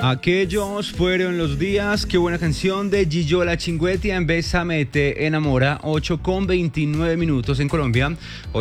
Aquellos fueron los días. Qué buena canción de Gillo La Chingüetia en Bésame Te Enamora. 8:29 en Colombia.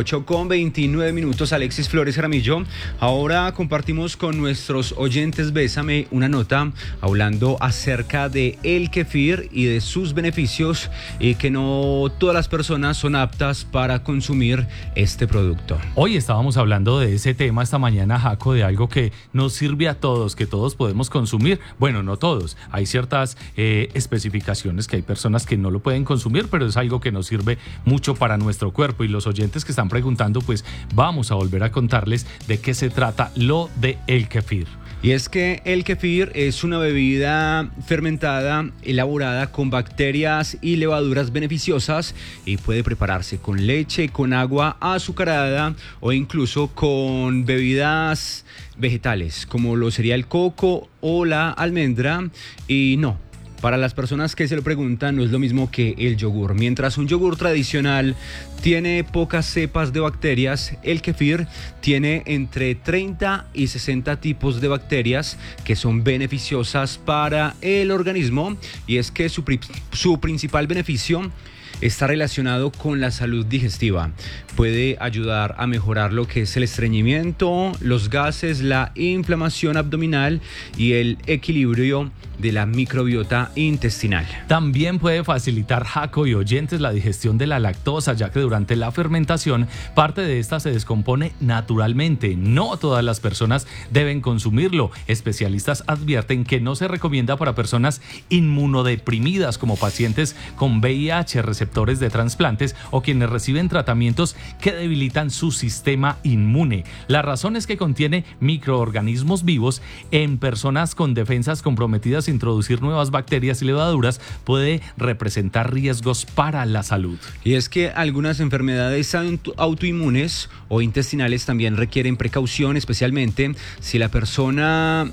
8:29. Alexis Flores Jaramillo. Ahora compartimos con nuestros oyentes Bésame una nota hablando acerca de el kefir y de sus beneficios, y que no todas las personas son aptas para consumir este producto. Hoy estábamos hablando de ese tema esta mañana, Jaco, de algo que nos sirve a todos, que todos podemos consumir. Bueno, no todos. Hay ciertas especificaciones que hay personas que no lo pueden consumir, pero es algo que nos sirve mucho para nuestro cuerpo. Y los oyentes que están preguntando, pues vamos a volver a contarles de qué se trata lo de el kefir. Y es que el kefir es una bebida fermentada elaborada con bacterias y levaduras beneficiosas, y puede prepararse con leche, con agua azucarada o incluso con bebidas vegetales como lo sería el coco o la almendra. Y no, para las personas que se lo preguntan, no es lo mismo que el yogur. Mientras un yogur tradicional tiene pocas cepas de bacterias, el kefir tiene entre 30 y 60 tipos de bacterias que son beneficiosas para el organismo. Y es que su principal beneficio está relacionado con la salud digestiva. Puede ayudar a mejorar lo que es el estreñimiento, los gases, la inflamación abdominal y el equilibrio de la microbiota intestinal. También puede facilitar, Jaco y oyentes, la digestión de la lactosa, ya que durante la fermentación parte de esta se descompone naturalmente. No todas las personas deben consumirlo. Especialistas advierten que no se recomienda para personas inmunodeprimidas, como pacientes con VIH, receptores de trasplantes o quienes reciben tratamientos que debilitan su sistema inmune. La razón es que contiene microorganismos vivos. En personas con defensas comprometidas, introducir nuevas bacterias y levaduras puede representar riesgos para la salud. Y es que algunas enfermedades autoinmunes o intestinales también requieren precaución, especialmente si la persona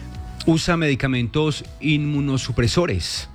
usa medicamentos inmunosupresores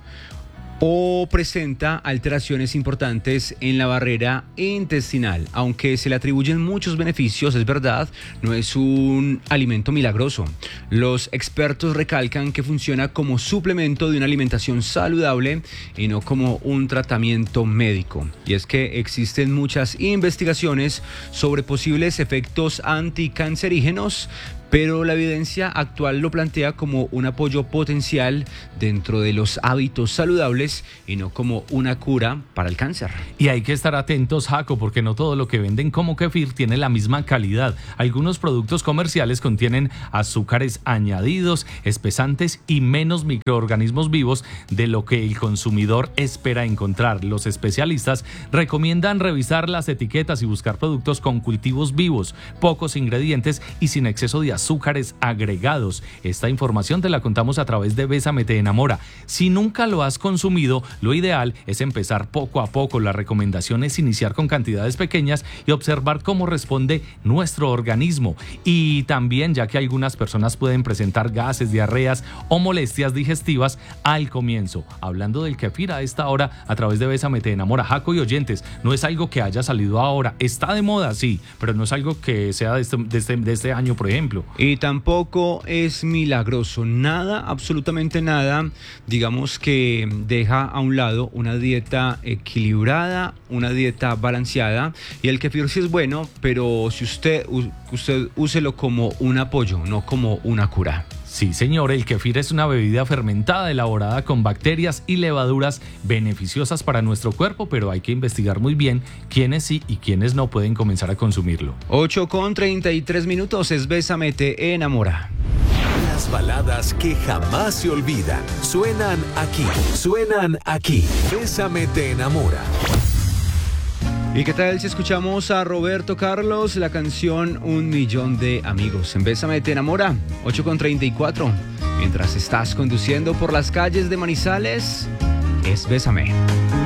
o presenta alteraciones importantes en la barrera intestinal. Aunque se le atribuyen muchos beneficios, es verdad, no es un alimento milagroso. Los expertos recalcan que funciona como suplemento de una alimentación saludable y no como un tratamiento médico. Y es que existen muchas investigaciones sobre posibles efectos anticancerígenos, pero la evidencia actual lo plantea como un apoyo potencial dentro de los hábitos saludables y no como una cura para el cáncer. Y hay que estar atentos, Jaco, porque no todo lo que venden como kefir tiene la misma calidad. Algunos productos comerciales contienen azúcares añadidos, espesantes y menos microorganismos vivos de lo que el consumidor espera encontrar. Los especialistas recomiendan revisar las etiquetas y buscar productos con cultivos vivos, pocos ingredientes y sin exceso de azúcares agregados. Esta información te la contamos a través de Bésame Te Enamora. Si nunca lo has consumido, lo ideal es empezar poco a poco. La recomendación es iniciar con cantidades pequeñas y observar cómo responde nuestro organismo. Y también, ya que algunas personas pueden presentar gases, diarreas o molestias digestivas al comienzo. Hablando del kefir a esta hora a través de Bésame Te Enamora, Jaco y oyentes, no es algo que haya salido ahora. Está de moda, sí, pero no es algo que sea de este año, por ejemplo. Y tampoco es milagroso, nada, absolutamente nada, digamos, que deja a un lado una dieta equilibrada, una dieta balanceada. Y el kefir sí es bueno, pero si usted úselo como un apoyo, no como una cura. Sí, señor, el kefir es una bebida fermentada elaborada con bacterias y levaduras beneficiosas para nuestro cuerpo, pero hay que investigar muy bien quiénes sí y quiénes no pueden comenzar a consumirlo. 8:33 es Bésame Te Enamora. Las baladas que jamás se olvidan suenan aquí. Bésame Te Enamora. ¿Y qué tal si escuchamos a Roberto Carlos, la canción Un Millón de Amigos? En Bésame Te Enamora, 8:34. Mientras estás conduciendo por las calles de Manizales, es Bésame.